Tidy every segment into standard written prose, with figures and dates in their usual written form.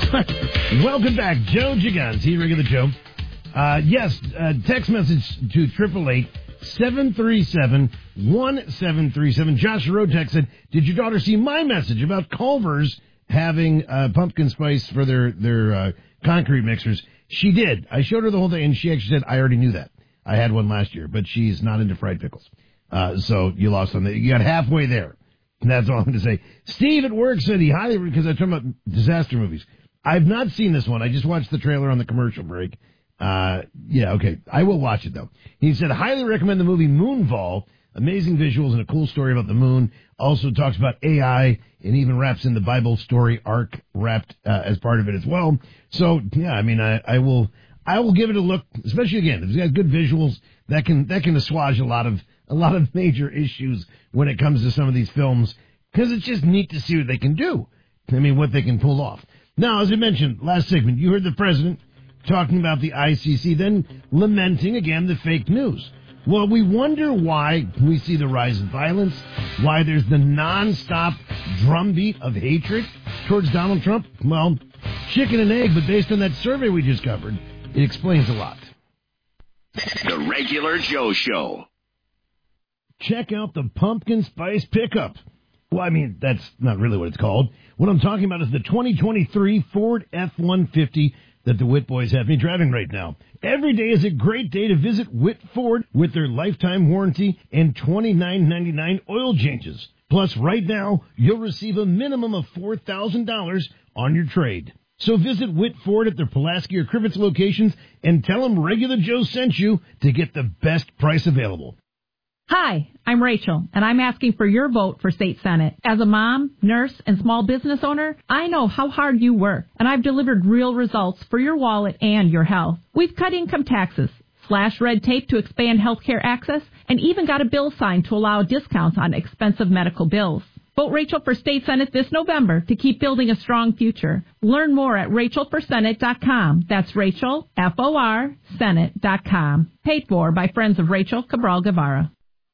Welcome back. Joe Gigans, here, regular Joe. Text message to 888-737-1737. Josh Road text said, did your daughter see my message about Culver's having pumpkin spice for their concrete mixers? She did. I showed her the whole thing, and she actually said, I already knew that. I had one last year, but she's not into fried pickles. So you lost on that. You got halfway there. And that's all I'm going to say. Steve at work said he highly, because I talked about disaster movies. I've not seen this one. I just watched the trailer on the commercial break. Okay. I will watch it, though. He said, highly recommend the movie Moonfall. Amazing visuals and a cool story about the moon. Also talks about AI and even wraps in the Bible story arc wrapped as part of it as well. So, yeah, I mean, I will give it a look, especially, again, if it's got good visuals, that can assuage a lot of major issues when it comes to some of these films, because it's just neat to see what they can do. I mean, what they can pull off. Now, as I mentioned, last segment, you heard the president talking about the ICC, then lamenting, again, the fake news. Well, we wonder why we see the rise in violence, why there's the nonstop drumbeat of hatred towards Donald Trump. Well, chicken and egg, but based on that survey we just covered, it explains a lot. The Regular Joe Show. Check out the pumpkin spice pickup. Well, I mean, that's not really what it's called. What I'm talking about is the 2023 Ford F-150 that the Witt boys have me driving right now. Every day is a great day to visit Witt Ford with their lifetime warranty and $29.99 oil changes. Plus, right now, you'll receive a minimum of $4,000 on your trade. So visit Witt Ford at their Pulaski or Crivets locations and tell them Regular Joe sent you to get the best price available. Hi, I'm Rachel, and I'm asking for your vote for state senate. As a mom, nurse, and small business owner, I know how hard you work, and I've delivered real results for your wallet and your health. We've cut income taxes, slashed red tape to expand healthcare access, and even got a bill signed to allow discounts on expensive medical bills. Vote Rachel for state senate this November to keep building a strong future. Learn more at RachelForSenate.com. That's Rachel, F-O-R, Senate.com. Paid for by Friends of Rachel Cabral Guevara.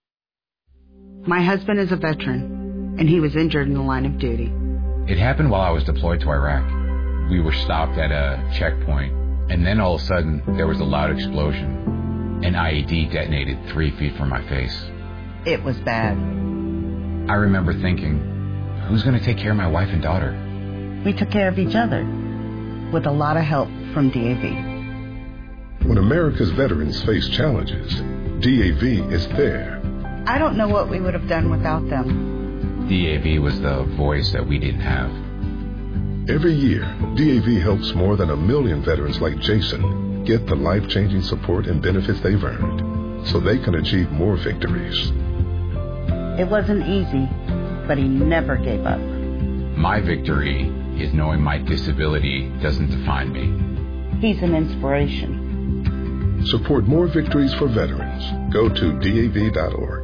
My husband is a veteran, and he was injured in the line of duty. It happened while I was deployed to Iraq. We were stopped at a checkpoint, and then all of a sudden, there was a loud explosion. An IED detonated 3 feet from my face. It was bad. I remember thinking, who's going to take care of my wife and daughter? We took care of each other, with a lot of help from DAV. When America's veterans face challenges, DAV is there. I don't know what we would have done without them. DAV was the voice that we didn't have. Every year, DAV helps more than 1 million veterans like Jason get the life-changing support and benefits they've earned so they can achieve more victories. It wasn't easy, but he never gave up. My victory is knowing my disability doesn't define me. He's an inspiration. Support more victories for veterans. Go to DAV.org.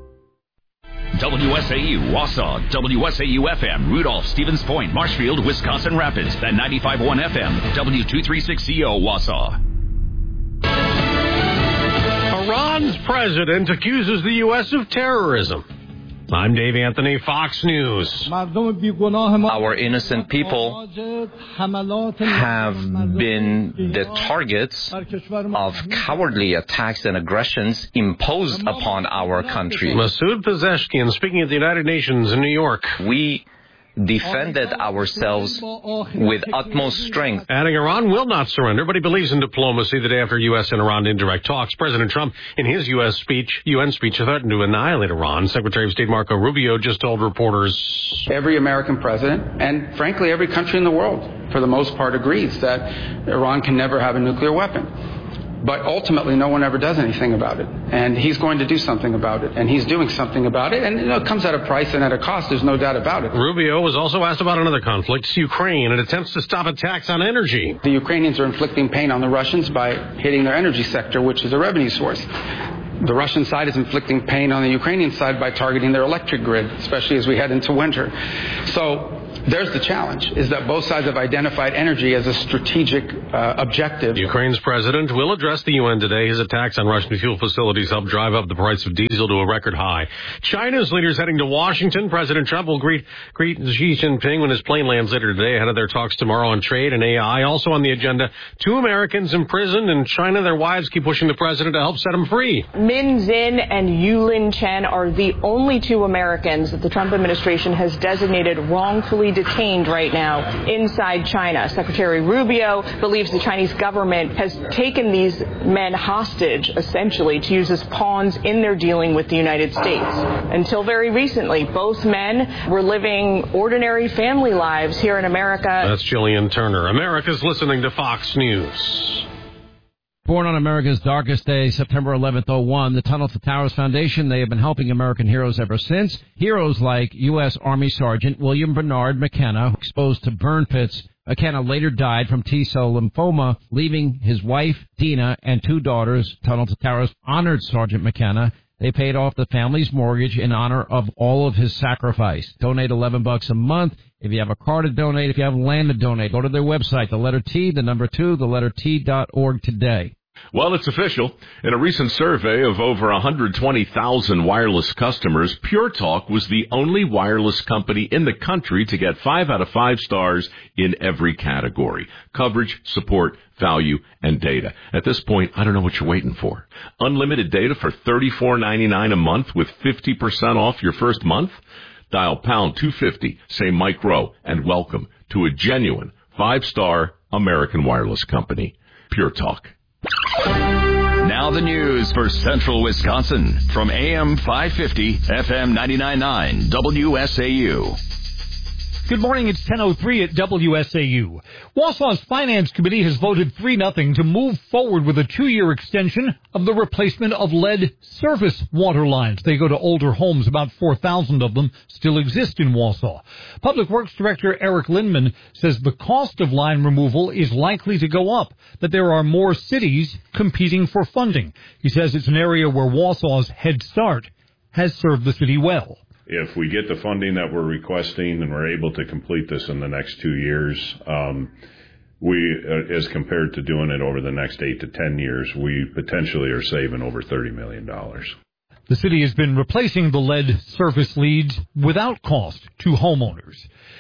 WSAU, Wausau, WSAU-FM, Rudolph, Stevens Point, Marshfield, Wisconsin Rapids, and 95.1 FM, W236CO, Wausau. Iran's president accuses the U.S. of terrorism. I'm Dave Anthony, Fox News. Our innocent people have been the targets of cowardly attacks and aggressions imposed upon our country. Masoud Pezeshkian speaking at the United Nations in New York. We defended ourselves with utmost strength. Adding Iran will not surrender, but he believes in diplomacy the day after U.S. and Iran indirect talks. President Trump, in his UN speech, threatened to annihilate Iran. Secretary of State Marco Rubio just told reporters, every American president, and frankly every country in the world, for the most part, agrees that Iran can never have a nuclear weapon. But ultimately, no one ever does anything about it. And he's going to do something about it. And he's doing something about it. And it comes at a price and at a cost. There's no doubt about it. Rubio was also asked about another conflict, Ukraine, and attempts to stop attacks on energy. The Ukrainians are inflicting pain on the Russians by hitting their energy sector, which is a revenue source. The Russian side is inflicting pain on the Ukrainian side by targeting their electric grid, especially as we head into winter. So There's the challenge, is that both sides have identified energy as a strategic objective. Ukraine's president will address the UN today. His attacks on Russian fuel facilities helped drive up the price of diesel to a record high. China's leaders heading to Washington. President Trump will greet Xi Jinping when his plane lands later today ahead of their talks tomorrow on trade and AI. Also on the agenda, 2 Americans imprisoned in China. Their wives keep pushing the president to help set them free. Min Zin and Yulin Chen are the only 2 Americans that the Trump administration has designated wrongfully detained right now inside China. Secretary Rubio believes the Chinese government has taken these men hostage, essentially, to use as pawns in their dealing with the United States. Until very recently, both men were living ordinary family lives here in America. That's Jillian Turner. America's listening to Fox News. Born on America's darkest day, September 11th, 2001, the Tunnel to Towers Foundation, they have been helping American heroes ever since. Heroes like U.S. Army Sergeant William Bernard McKenna, exposed to burn pits. McKenna later died from T-cell lymphoma, leaving his wife, Dina, and 2 daughters. Tunnel to Towers honored Sergeant McKenna. They paid off the family's mortgage in honor of all of his sacrifice. Donate $11 a month. If you have a car to donate, if you have land to donate, go to their website, the letter T, the number 2, the letter T.org today. Well, it's official. In a recent survey of over 120,000 wireless customers, Pure Talk was the only wireless company in the country to get 5 out of 5 stars in every category: coverage, support, value, and data. At this point, I don't know what you're waiting for. Unlimited data for $34.99 a month with 50% off your first month? Dial pound 250, say Mike Rowe, and welcome to a genuine 5-star American wireless company. Pure Talk. Now the news for Central Wisconsin from AM 550, FM 99.9, WSAU. Good morning, it's 10:03 at WSAU. Wausau's Finance Committee has voted 3-0 to move forward with a 2-year extension of the replacement of lead surface water lines. They go to older homes. About 4,000 of them still exist in Wausau. Public Works Director Eric Lindman says the cost of line removal is likely to go up, that there are more cities competing for funding. He says it's an area where Wausau's Head Start has served the city well. If we get the funding that we're requesting and we're able to complete this in the next 2 years, as compared to doing it over the next 8 to 10 years, we potentially are saving over $30 million. The city has been replacing the lead surface leads without cost to homeowners.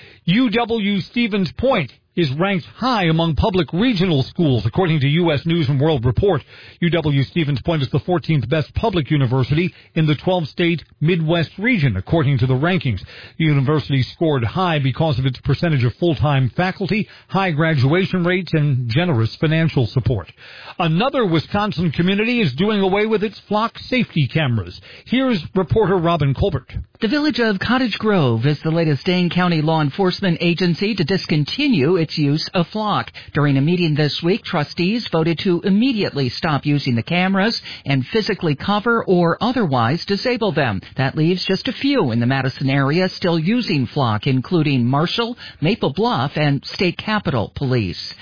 UW Stevens Point is ranked high among public regional schools, according to U.S. News and World Report. UW Stevens Point is the 14th best public university in the 12-state Midwest region, according to the rankings. The university scored high because of its percentage of full-time faculty, high graduation rates, and generous financial support. Another Wisconsin community is doing away with its flock safety cameras. Here's reporter Robin Colbert. The village of Cottage Grove is the latest Dane County law enforcement agency to discontinue its use of flock. During a meeting this week, trustees voted to immediately stop using the cameras and physically cover or otherwise disable them. That leaves just a few in the Madison area still using flock, including Marshall, Maple Bluff, and State Capitol Police.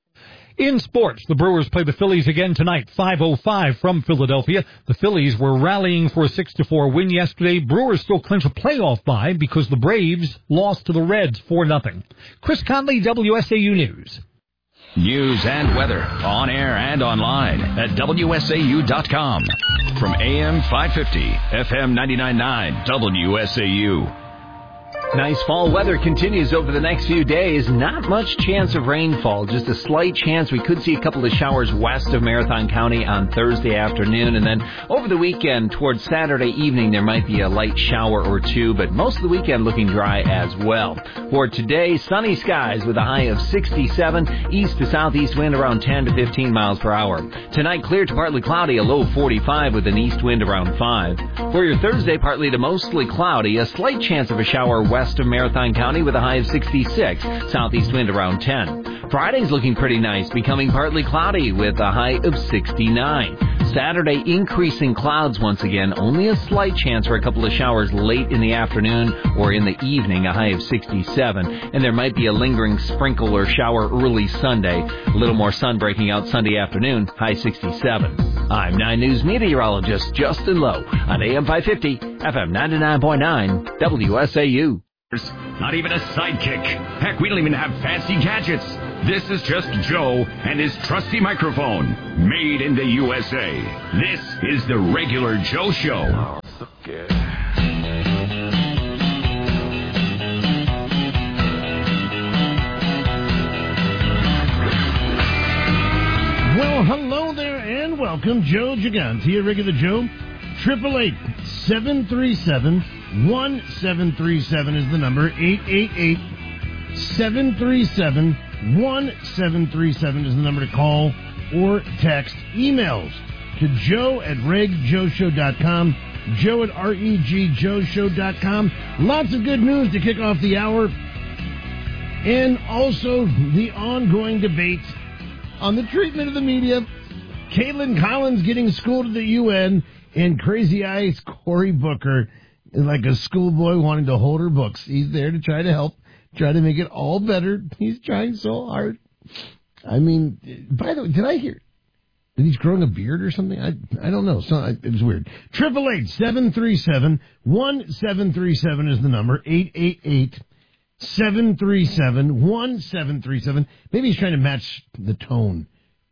In sports, the Brewers play the Phillies again tonight, 5:05 from Philadelphia. The Phillies were rallying for a 6-4 win yesterday. Brewers still clinch a playoff bye because the Braves lost to the Reds 4-0. Chris Conley, WSAU News. News and weather on air and online at WSAU.com. From AM 550, FM 99.9, WSAU. Nice fall weather continues over the next few days. Not much chance of rainfall, just a slight chance. We could see a couple of showers west of Marathon County on Thursday afternoon. And then over the weekend, towards Saturday evening, there might be a light shower or two, but most of the weekend looking dry as well. For today, sunny skies with a high of 67, east to southeast wind around 10 to 15 miles per hour. Tonight, clear to partly cloudy, a low 45 with an east wind around 5. For your Thursday, partly to mostly cloudy, a slight chance of a shower west of Marathon County with a high of 66, southeast wind around 10. Friday's looking pretty nice, becoming partly cloudy with a high of 69. Saturday, increasing clouds once again, only a slight chance for a couple of showers late in the afternoon or in the evening, a high of 67. And there might be a lingering sprinkle or shower early Sunday. A little more sun breaking out Sunday afternoon, high 67. I'm 9 News meteorologist Justin Lowe on AM 550, FM 99.9, WSAU. Not even a sidekick. Heck, we don't even have fancy gadgets. This is just Joe and his trusty microphone, made in the USA. This is the Regular Joe Show. Oh, so good. Well, hello there and welcome. Joe Gigante, Regular Joe. 888-737-1737 is the number. 888-737-1737 is the number to call or text. Emails to joe@regjoshow.com, joe@regjoshow.com. Lots of good news to kick off the hour. And also the ongoing debate on the treatment of the media. Caitlin Collins getting schooled at the UN, and Crazy Eyes Cory Booker is like a schoolboy wanting to hold her books. He's there to try to help, try to make it all better. He's trying so hard. I mean, by the way, did I hear that he's growing a beard or something? I don't know. So it was weird. 888-737-1737 is the number. 888-737-1737. Maybe he's trying to match the tone.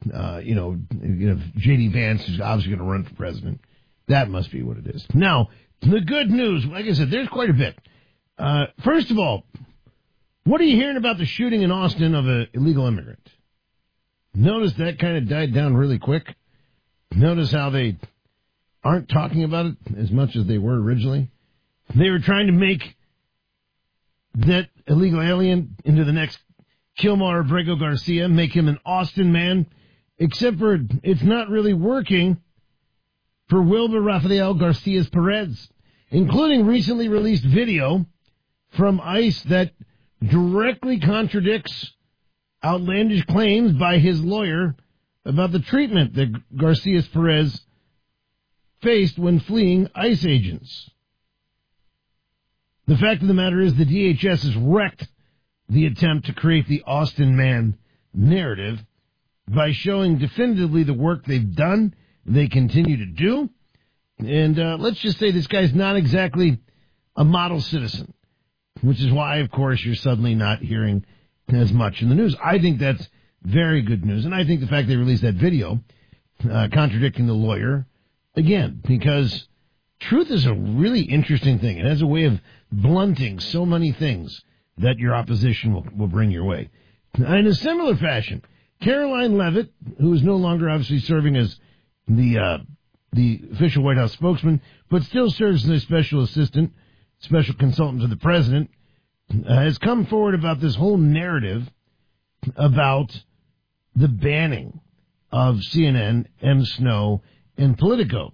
J.D. Vance is obviously going to run for president. That must be what it is. Now, the good news, like I said, there's quite a bit. First of all, what are you hearing about the shooting in Austin of an illegal immigrant? Notice that kind of died down really quick. Notice how they aren't talking about it as much as they were originally. They were trying to make that illegal alien into the next Kilmar Abrego Garcia, make him an Austin man, except for it's not really working for Wilber Rafael Garcias Perez, including recently released video from ICE that directly contradicts outlandish claims by his lawyer about the treatment that Garcias Perez faced when fleeing ICE agents. The fact of the matter is the DHS has wrecked the attempt to create the Austin man narrative by showing definitively the work they've done, they continue to do. And let's just say this guy's not exactly a model citizen, which is why, of course, you're suddenly not hearing as much in the news. I think that's very good news. And I think the fact they released that video contradicting the lawyer, again, because truth is a really interesting thing. It has a way of blunting so many things that your opposition will bring your way. In a similar fashion, Caroline Leavitt, who is no longer obviously serving as the official White House spokesman, but still serves as a special assistant, special consultant to the president, has come forward about this whole narrative about the banning of CNN, M. Snow, and Politico.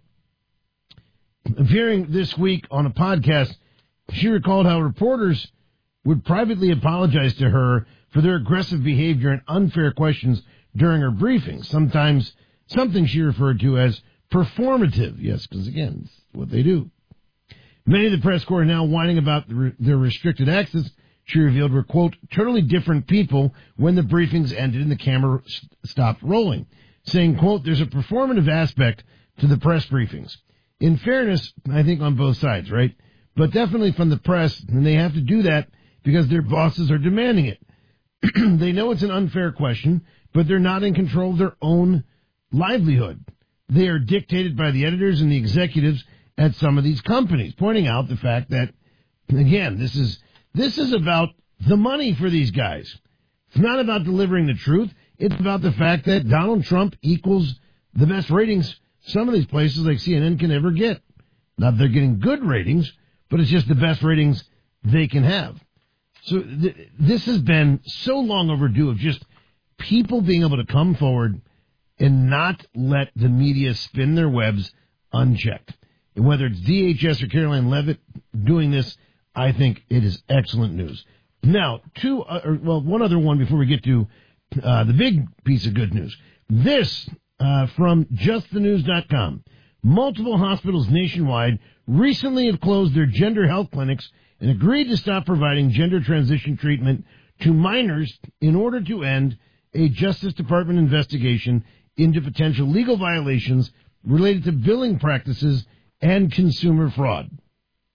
Appearing this week on a podcast, she recalled how reporters would privately apologize to her for their aggressive behavior and unfair questions during her briefings, sometimes something she referred to as performative. Yes, because, again, it's what they do. Many of the press corps are now whining about their restricted access, she revealed, were, quote, totally different people when the briefings ended and the camera stopped rolling, saying, quote, there's a performative aspect to the press briefings. In fairness, I think on both sides, right? But definitely from the press, and they have to do that because their bosses are demanding it. They know it's an unfair question, but they're not in control of their own livelihood. They are dictated by the editors and the executives at some of these companies, pointing out the fact that, again, this is about the money for these guys. It's not about delivering the truth. It's about the fact that Donald Trump equals the best ratings some of these places like CNN can ever get. Not they're getting good ratings, but it's just the best ratings they can have. So this has been so long overdue of just people being able to come forward and not let the media spin their webs unchecked. And whether it's DHS or Caroline Leavitt doing this, I think it is excellent news. Now, one other one before we get to the big piece of good news. This from justthenews.com. Multiple hospitals nationwide recently have closed their gender health clinics and agreed to stop providing gender transition treatment to minors in order to end a Justice Department investigation into potential legal violations related to billing practices and consumer fraud.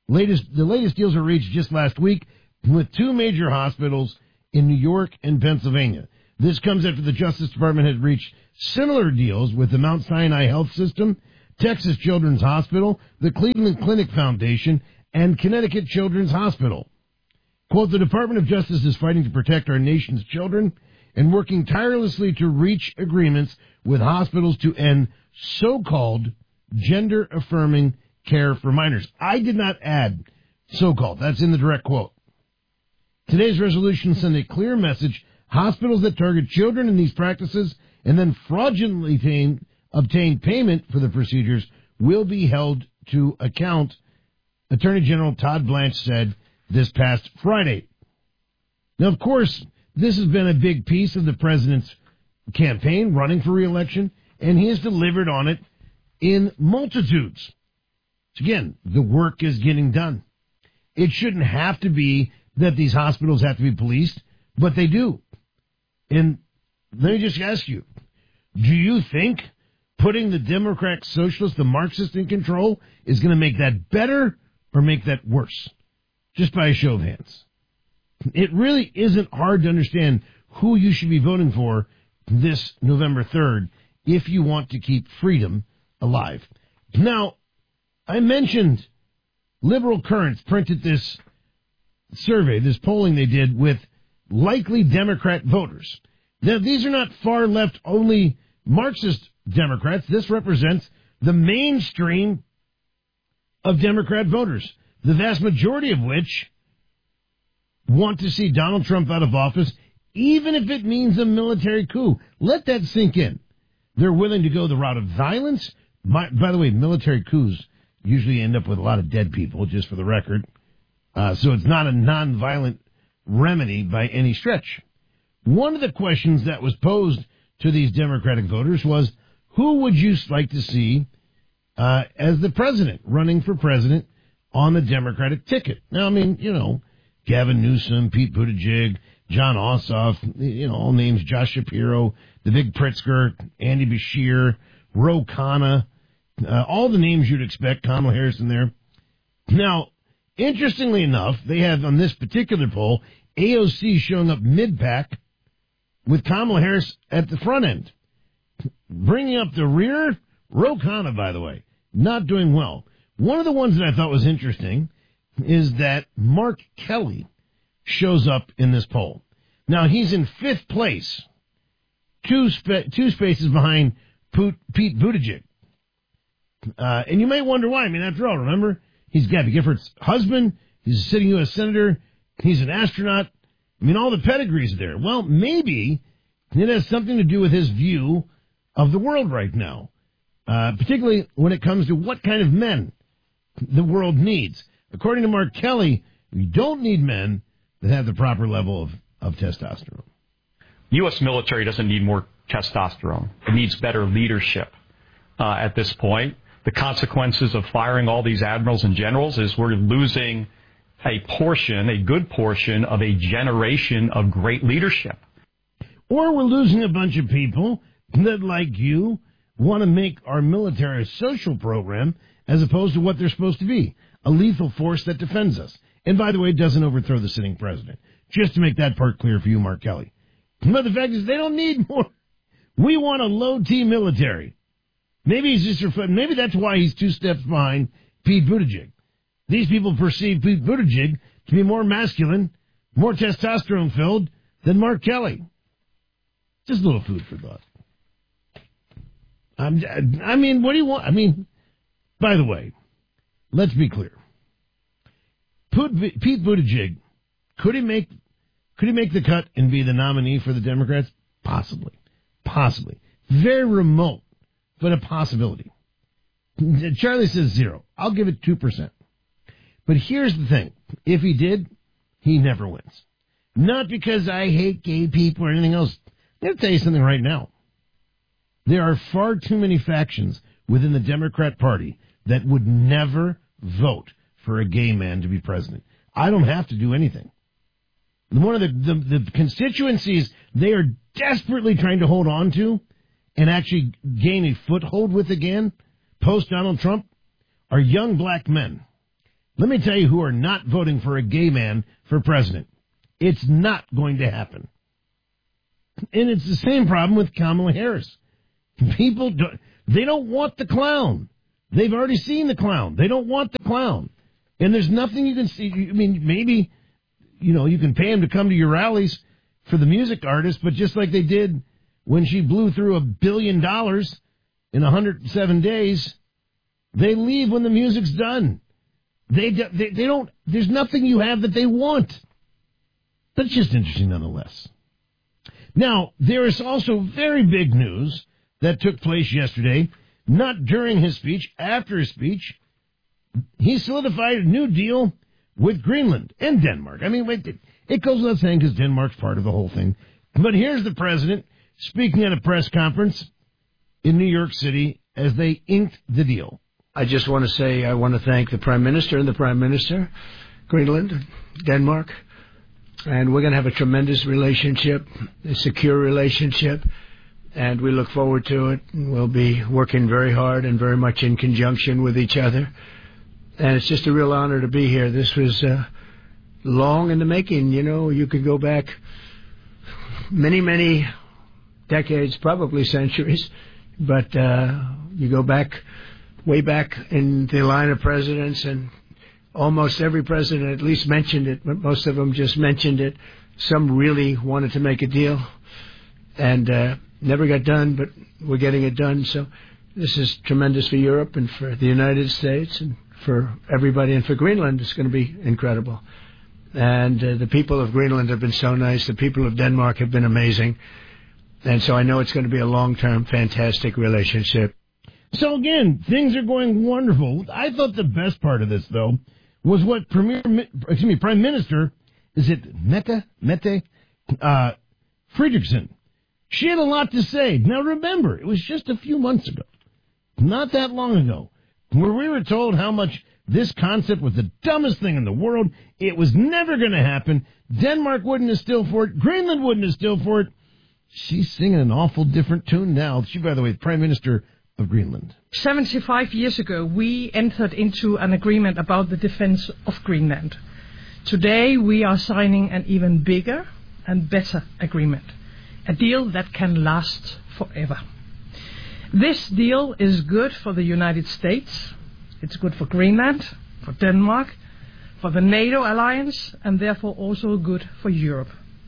The latest deals were reached just last week with two major hospitals in New York and Pennsylvania. This comes after the Justice Department had reached similar deals with the Mount Sinai Health System, Texas Children's Hospital, the Cleveland Clinic Foundation, and Connecticut Children's Hospital. Quote, the Department of Justice is fighting to protect our nation's children and working tirelessly to reach agreements with hospitals to end so-called gender-affirming care for minors. I did not add so-called. That's in the direct quote. Today's resolution sends a clear message. Hospitals that target children in these practices and then fraudulently obtain payment for the procedures will be held to account, Attorney General Todd Blanche said this past Friday. Now, of course, this has been a big piece of the president's campaign, running for re-election, and he has delivered on it in multitudes. So again, the work is getting done. It shouldn't have to be that these hospitals have to be policed, but they do. And let me just ask you, do you think putting the Democrat, Socialist, the Marxist in control is going to make that better or make that worse? Just by a show of hands. It really isn't hard to understand who you should be voting for this November 3rd if you want to keep freedom alive. Now, I mentioned Liberal Currents printed this survey, this polling they did with likely Democrat voters. Now, these are not far left only Marxist Democrats. This represents the mainstream of Democrat voters, the vast majority of which want to see Donald Trump out of office, even if it means a military coup. Let that sink in. They're willing to go the route of violence. By the way, military coups usually end up with a lot of dead people, just for the record. So it's not a nonviolent remedy by any stretch. One of the questions that was posed to these Democratic voters was, who would you like to see as the president, running for president on the Democratic ticket? Now, I mean, Gavin Newsom, Pete Buttigieg, John Ossoff, all names, Josh Shapiro, the big Pritzker, Andy Beshear, Ro Khanna, all the names you'd expect, Kamala Harris in there. Now, interestingly enough, they have on this particular poll, AOC showing up mid-pack with Kamala Harris at the front end. Bringing up the rear, Ro Khanna, by the way, not doing well. One of the ones that I thought was interesting is that Mark Kelly shows up in this poll. Now, he's in fifth place, two spaces behind Pete Buttigieg. And you may wonder why. I mean, after all, remember, he's Gabby Giffords' husband. He's a sitting U.S. senator. He's an astronaut. I mean, all the pedigrees there. Well, maybe it has something to do with his view of the world right now, particularly when it comes to what kind of men the world needs. According to Mark Kelly, we don't need men that have the proper level of testosterone. U.S. military doesn't need more testosterone. It needs better leadership at this point. The consequences of firing all these admirals and generals is we're losing a good portion of a generation of great leadership. Or we're losing a bunch of people that, like you, want to make our military a social program as opposed to what they're supposed to be, a lethal force that defends us. And by the way, it doesn't overthrow the sitting president. Just to make that part clear for you, Mark Kelly. But the fact is, they don't need more. We want a low-T military. Maybe maybe that's why he's two steps behind Pete Buttigieg. These people perceive Pete Buttigieg to be more masculine, more testosterone-filled than Mark Kelly. Just a little food for thought. I mean, what do you want? I mean, by the way, let's be clear. Pete Buttigieg, could he make the cut and be the nominee for the Democrats? Possibly. Very remote, but a possibility. Charlie says 0. I'll give it 2%. But here's the thing. If he did, he never wins. Not because I hate gay people or anything else. I'm going to tell you something right now. There are far too many factions within the Democrat Party that would never vote for a gay man to be president. I don't have to do anything. One of the constituencies they are desperately trying to hold on to and actually gain a foothold with again, post-Donald Trump, are young black men. Let me tell you who are not voting for a gay man for president. It's not going to happen. And it's the same problem with Kamala Harris. People don't want the clown. They've already seen the clown. They don't want the clown. And there's nothing you can see. I mean, maybe, you can pay him to come to your rallies for the music artist, but just like they did when she blew through $1 billion in 107 days, they leave when the music's done. They don't, there's nothing you have that they want. But it's just interesting nonetheless. Now, there is also very big news that took place yesterday, not during his speech, after his speech. He solidified a new deal with Greenland and Denmark. I mean, it goes without saying because Denmark's part of the whole thing. But here's the president speaking at a press conference in New York City as they inked the deal. I just want to say I want to thank the Prime Minister and the Prime Minister, Greenland, Denmark, and we're going to have a tremendous relationship, a secure relationship, and we look forward to it. We'll be working very hard and very much in conjunction with each other, and it's just a real honor to be here. This was long in the making. You could go back many, many decades, probably centuries, but you go back way back in the line of presidents, and almost every president at least mentioned it, but most of them just mentioned it. Some really wanted to make a deal and never got done, but we're getting it done. So this is tremendous for Europe and for the United States and for everybody, and for Greenland it's going to be incredible. And the people of Greenland have been so nice. The people of Denmark have been amazing. And so I know it's going to be a long-term, fantastic relationship. So again, things are going wonderful. I thought the best part of this, though, was what Prime Minister, is it Mette Frederiksen? She had a lot to say. Now remember, it was just a few months ago, not that long ago, where we were told how much this concept was the dumbest thing in the world. It was never going to happen. Denmark wouldn't have stood for it. Greenland wouldn't have stood for it. She's singing an awful different tune now. She, by the way, Prime Minister of Greenland. 75 years ago, we entered into an agreement about the defense of Greenland. Today, we are signing an even bigger and better agreement, a deal that can last forever. This deal is good for the United States, it's good for Greenland, for Denmark, for the NATO alliance, and therefore also good for Europe.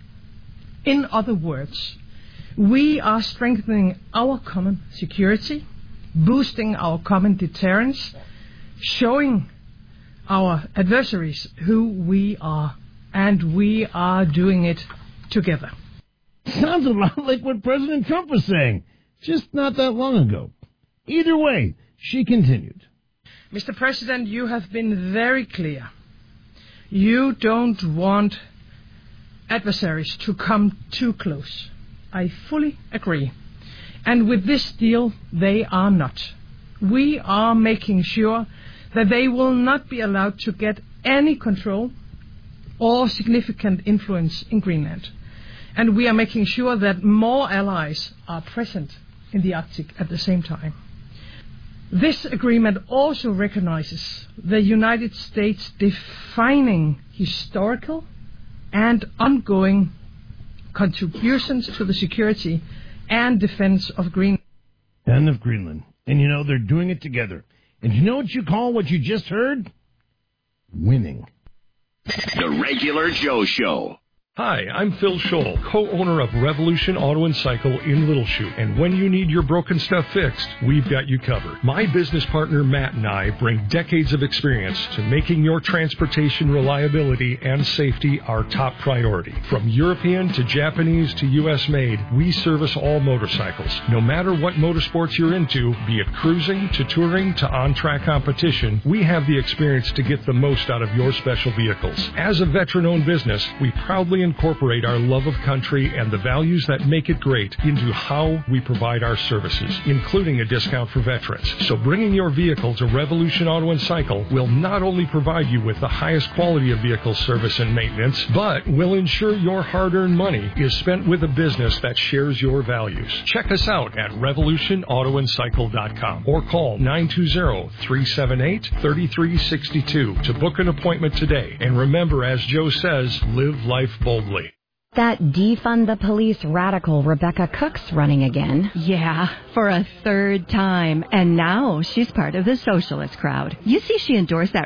In other words, we are strengthening our common security, boosting our common deterrence, showing our adversaries who we are, and we are doing it together. Sounds a lot like what President Trump was saying, just not that long ago. Either way, she continued. Mr. President, you have been very clear. You don't want adversaries to come too close. I fully agree. And with this deal, they are not. We are making sure that they will not be allowed to get any control or significant influence in Greenland. And we are making sure that more allies are present in the Arctic at the same time. This agreement also recognizes the United States defining historical and ongoing contributions to the security and defense of Greenland. And of Greenland. And they're doing it together. And you know what you call what you just heard? Winning. The Regular Joe Show. Hi, I'm Phil Scholl, co-owner of Revolution Auto and Cycle in Little Chute. And when you need your broken stuff fixed, we've got you covered. My business partner Matt and I bring decades of experience to making your transportation reliability and safety our top priority. From European to Japanese to U.S. made, we service all motorcycles. No matter what motorsports you're into, be it cruising to touring to on-track competition, we have the experience to get the most out of your special vehicles. As a veteran-owned business, we proudly incorporate our love of country and the values that make it great into how we provide our services, including a discount for veterans. So bringing your vehicle to Revolution Auto and Cycle will not only provide you with the highest quality of vehicle service and maintenance, but will ensure your hard-earned money is spent with a business that shares your values. Check us out at revolutionautoandcycle.com or call 920-378-3362 to book an appointment today. And remember, as Joe says, live life boldly. That defund the police radical Rebecca Cook's running again. Yeah, for a third time. And now she's part of the socialist crowd. You see, she endorsed that